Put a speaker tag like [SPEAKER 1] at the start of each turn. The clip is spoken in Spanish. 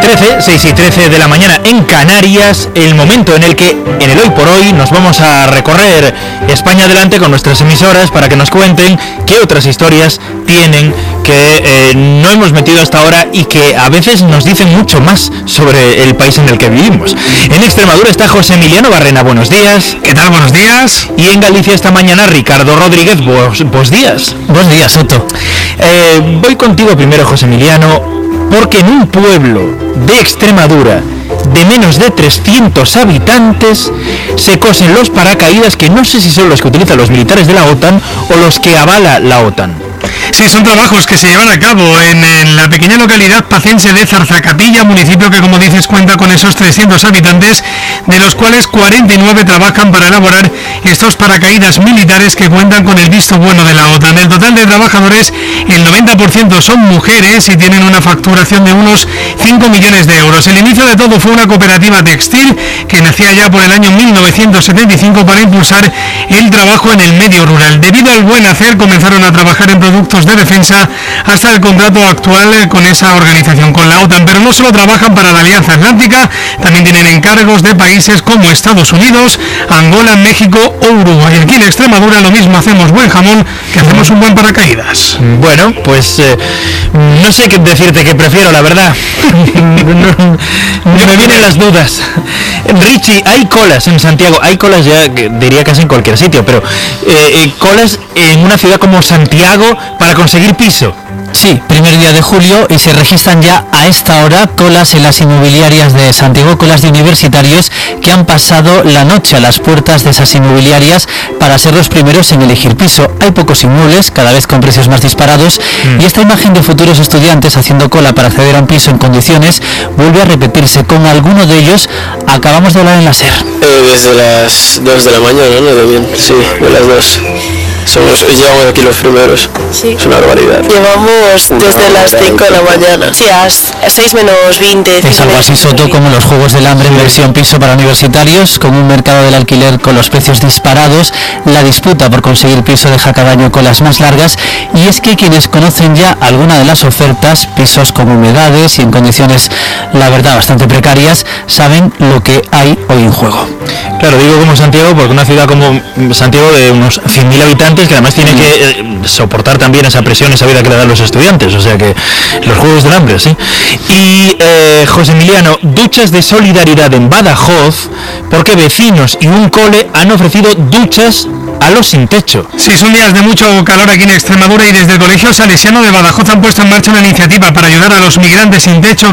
[SPEAKER 1] 13, 6 y 13 de la mañana en Canarias, el momento en el que en el Hoy por Hoy nos vamos a recorrer España adelante con nuestras emisoras para que nos cuenten qué otras historias tienen que no hemos metido hasta ahora y que a veces nos dicen mucho más sobre el país en el que vivimos. En Extremadura está José Emiliano Barrena, buenos días.
[SPEAKER 2] ¿Qué tal? Buenos días.
[SPEAKER 1] Y en Galicia esta mañana Ricardo Rodríguez, buenos días.
[SPEAKER 3] Buenos días, Soto.
[SPEAKER 1] Voy contigo primero, José Emiliano, porque en un pueblo de Extremadura de menos de 300 habitantes se cosen los paracaídas, que no sé si son los que utilizan los militares de la OTAN o los que avala la OTAN.
[SPEAKER 2] Sí, son trabajos que se llevan a cabo en la pequeña localidad pacense de Zarzacapilla, municipio que, como dices, cuenta con esos 300 habitantes, de los cuales 49 trabajan para elaborar estos paracaídas militares que cuentan con el visto bueno de la OTAN. Del total de trabajadores, el 90% son mujeres y tienen una facturación de unos 5 millones de euros. El inicio de todo fue una cooperativa textil que nacía ya por el año 1975 para impulsar el trabajo en el medio rural. Debido al buen hacer, comenzaron a trabajar en productos de defensa hasta el contrato actual con esa organización, con la OTAN. Pero no solo trabajan para la Alianza Atlántica, también tienen encargos de países como Estados Unidos, Angola, México o Uruguay. Aquí en Extremadura lo mismo, hacemos buen jamón que hacemos un buen paracaídas.
[SPEAKER 1] Bueno, pues no sé qué decirte que prefiero, la verdad. Me vienen las dudas. Richie, hay colas en Santiago, hay colas ya, diría casi en cualquier sitio, pero colas en una ciudad como Santiago para conseguir piso.
[SPEAKER 3] Sí, primer día de julio y se registran ya a esta hora colas en las inmobiliarias de Santiago, colas de universitarios que han pasado la noche a las puertas de esas inmobiliarias para ser los primeros en elegir piso. Hay pocos inmuebles, cada vez con precios más disparados, y esta imagen de futuros estudiantes haciendo cola para acceder a un piso en condiciones vuelve a repetirse. Con alguno de ellos acabamos de hablar en la SER.
[SPEAKER 4] Desde las 2 de la mañana, ¿no? También, sí, de las 2. Llevamos aquí los primeros.
[SPEAKER 5] Sí.
[SPEAKER 4] Es una barbaridad.
[SPEAKER 5] Llevamos desde las 5 de la mañana. Sí, a 6 menos 20.
[SPEAKER 3] Es algo así, Soto, como los Juegos del Hambre en versión piso para universitarios, con un mercado del alquiler con los precios disparados. La disputa por conseguir piso deja cada año colas más largas, y es que quienes conocen ya alguna de las ofertas, pisos con humedades y en condiciones, la verdad, bastante precarias, saben lo que hay hoy en juego.
[SPEAKER 1] Claro, digo como Santiago porque una ciudad como Santiago de unos 100.000 habitantes, que además tiene que soportar también esa presión, esa vida que le dan los estudiantes, o sea que los Juegos del Hambre, sí. Y José Emiliano, duchas de solidaridad en Badajoz, porque vecinos y un cole han ofrecido duchas a los sin techo.
[SPEAKER 2] Sí, son días de mucho calor aquí en Extremadura y desde el Colegio Salesiano de Badajoz han puesto en marcha una iniciativa para ayudar a los migrantes sin techo